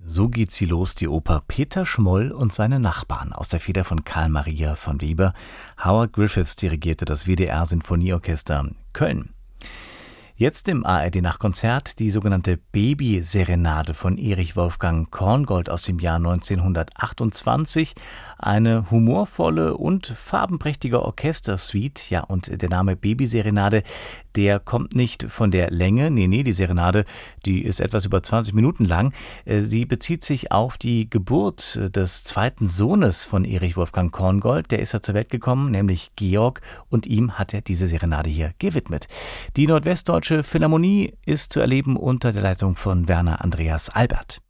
So geht sie los, die Oper Peter Schmoll und seine Nachbarn aus der Feder von Carl Maria von Weber. Howard Griffiths dirigierte das WDR-Sinfonieorchester Köln. Jetzt im ARD-Nachtkonzert die sogenannte Baby-Serenade von Erich Wolfgang Korngold aus dem Jahr 1928. Eine humorvolle und farbenprächtige Orchestersuite. Ja, und der Name Baby-Serenade, der kommt nicht von der Länge. Nee, die Serenade, die ist etwas über 20 Minuten lang. Sie bezieht sich auf die Geburt des zweiten Sohnes von Erich Wolfgang Korngold. Der ist ja zur Welt gekommen, nämlich Georg, und ihm hat er diese Serenade hier gewidmet. Die Nordwestdeutsche Philharmonie ist zu erleben unter der Leitung von Werner Andreas Albert.